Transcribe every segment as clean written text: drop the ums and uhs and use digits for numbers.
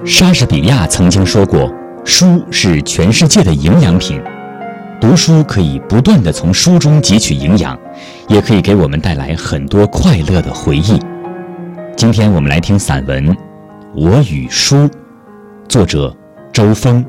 莎士比亚曾经说过，书是全世界的营养品。读书可以不断地从书中汲取营养，也可以给我们带来很多快乐的回忆。今天我们来听散文《我与书》，作者周峰。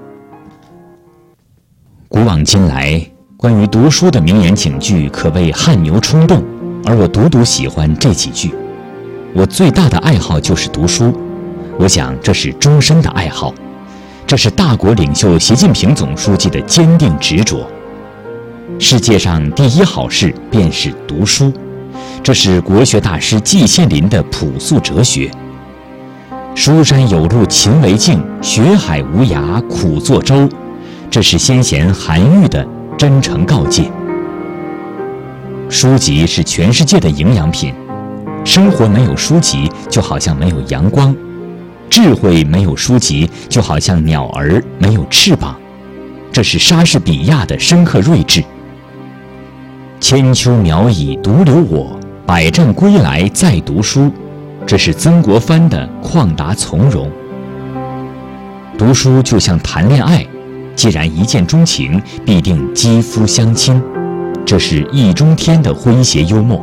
古往今来，关于读书的名言警句可谓汗牛充栋，而我独独喜欢这几句。我最大的爱好就是读书，我想这是终身的爱好，这是大国领袖习近平总书记的坚定执着。世界上第一好事便是读书，这是国学大师季羡林的朴素哲学。书山有路勤为径，学海无涯苦作舟，这是先贤韩愈的真诚告诫。书籍是全世界的营养品，生活没有书籍就好像没有阳光，智慧没有书籍就好像鸟儿没有翅膀，这是莎士比亚的深刻睿智。千秋苗矣独留我，百战归来再读书，这是曾国藩的旷达从容。读书就像谈恋爱，既然一见钟情，必定肌肤相亲，这是易中天的诙谐幽默。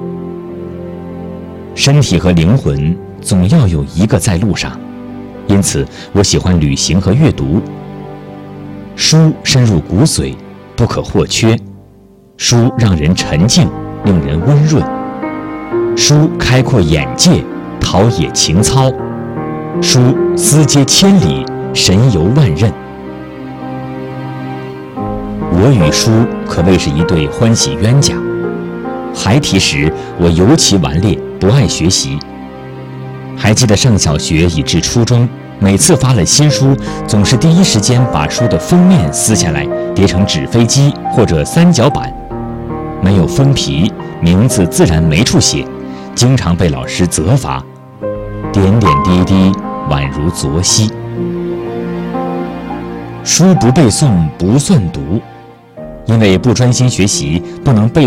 身体和灵魂总要有一个在路上，因此我喜欢旅行和阅读。书深入骨髓，不可或缺。书让人沉静，令人温润。书开阔眼界，陶冶情操。书思接千里，神游万仞。我与书可谓是一对欢喜冤家。孩提时，我尤其顽劣，不爱学习。还记得上小学以至初中，每次发了新书，总是第一时间把书的封面撕下来，叠成纸飞机或者三角板。没有封皮，名字自然没处写，经常被老师责罚，点点滴滴宛如昨夕。书不背诵不算读，因为不专心学习，不能背